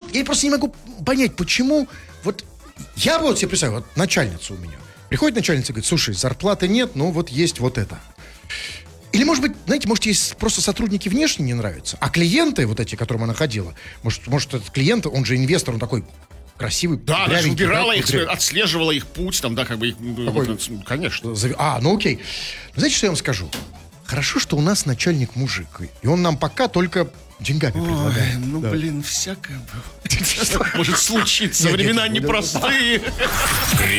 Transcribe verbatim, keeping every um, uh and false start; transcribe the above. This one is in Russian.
я просто не могу понять, почему... Вот я вот себе представляю, вот начальница у меня. Приходит начальница и говорит, слушай, зарплаты нет, но вот есть вот это. Или, может быть, знаете, может, есть просто сотрудники внешне не нравятся, а клиенты вот эти, к которым она ходила, может, может этот клиент, он же инвестор, он такой красивый, Да, она же дрявенький, убирала да, их, кудрявый. отслеживала их путь, там, да, как бы их, Такой, вот, конечно. зави- А, ну окей. Знаете, что я вам скажу? Хорошо, что у нас начальник мужик, и он нам пока только деньгами предлагает. Ой, ну, блин, всякое было. Может случиться, Нет, времена нет, непростые.